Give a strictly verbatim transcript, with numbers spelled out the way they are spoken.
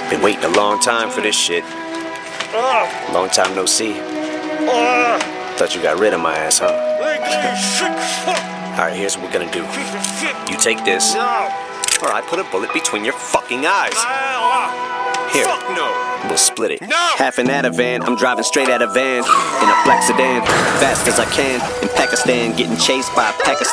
Been waiting a long time for this shit. Long time no see. Thought you got rid of my ass, huh? Alright, here's what we're gonna do. You take this, or I put a bullet between your fucking eyes. Here, fuck no. We'll split it. No. Half an Ativan, I'm driving straight out of van in a black sedan, fast as I can. In Pakistan, getting chased by a Pakistan.